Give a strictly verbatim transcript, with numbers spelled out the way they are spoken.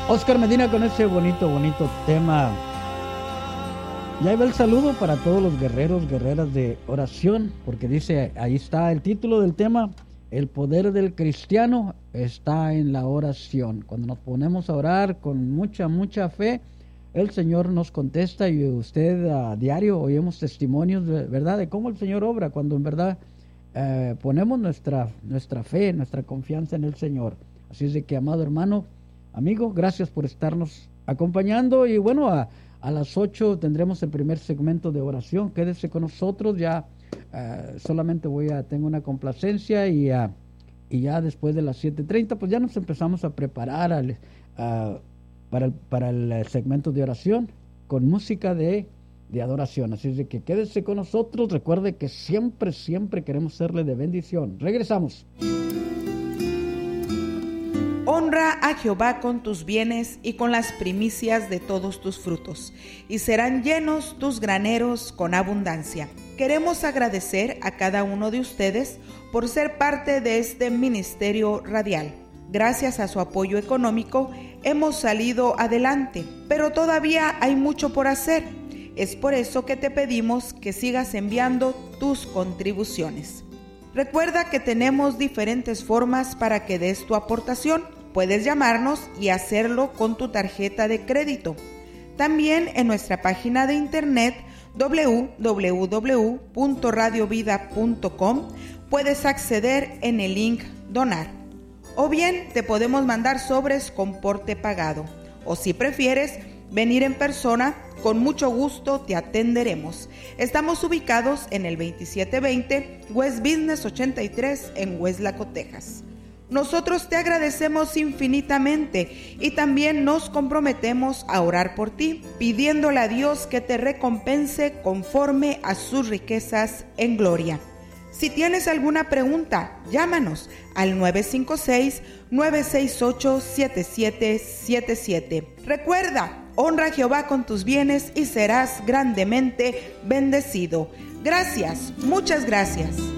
Oscar Medina con ese bonito, bonito tema. Y ahí va el saludo para todos los guerreros, guerreras de oración, porque dice, ahí está el título del tema, el poder del cristiano está en la oración. Cuando nos ponemos a orar con mucha, mucha fe, el Señor nos contesta y usted a diario oímos testimonios, ¿verdad?, de cómo el Señor obra cuando en verdad eh, ponemos nuestra, nuestra fe, nuestra confianza en el Señor. Así es de que, amado hermano, amigo, gracias por estarnos acompañando y bueno, a, a las ocho tendremos el primer segmento de oración. Quédese con nosotros, ya uh, solamente voy a, tengo una complacencia y, uh, y ya después de las siete treinta pues ya nos empezamos a preparar al, uh, para, el, para el segmento de oración con música de, de adoración. Así es de que quédese con nosotros, recuerde que siempre, siempre queremos serle de bendición. Regresamos. Honra a Jehová con tus bienes y con las primicias de todos tus frutos, y serán llenos tus graneros con abundancia. Queremos agradecer a cada uno de ustedes por ser parte de este ministerio radial. Gracias a su apoyo económico hemos salido adelante, pero todavía hay mucho por hacer. Es por eso que te pedimos que sigas enviando tus contribuciones. Recuerda que tenemos diferentes formas para que des tu aportación. Puedes llamarnos y hacerlo con tu tarjeta de crédito. También en nuestra página de internet doble u doble u doble u punto radio vida punto com puedes acceder en el link Donar. O bien te podemos mandar sobres con porte pagado. O si prefieres venir en persona, con mucho gusto te atenderemos. Estamos ubicados en el veintisiete veinte West Business ochenta y tres en Weslaco, Texas. Nosotros te agradecemos infinitamente y también nos comprometemos a orar por ti, pidiéndole a Dios que te recompense conforme a sus riquezas en gloria. Si tienes alguna pregunta, llámanos al nueve cinco seis, nueve seis ocho, siete siete siete siete. Recuerda, honra a Jehová con tus bienes y serás grandemente bendecido. Gracias, muchas gracias.